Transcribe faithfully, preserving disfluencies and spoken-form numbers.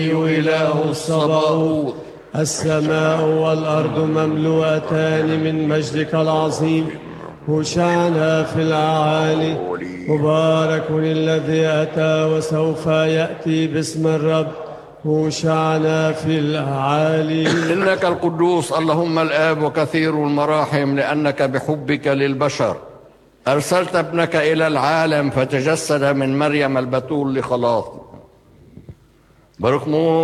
إله الصباؤوت. السماء والأرض مملوءتان من مجدك العظيم. هوشعنا في الأعالي. مبارك الذي أتى وسوف يأتي باسم الرب. هوشعنا في الأعالي. إنك القدوس اللهم الآب وكثير المراحم، لأنك بحبك للبشر أرسلت ابنك إلى العالم فتجسد من مريم البتول لخلاص. بارك